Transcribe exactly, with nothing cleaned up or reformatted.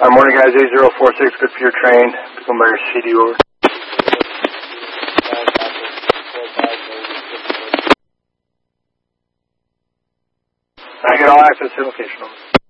Uh, morning, guys. eight zero four six, good for your train. Come by your C D over. I get all access to location over.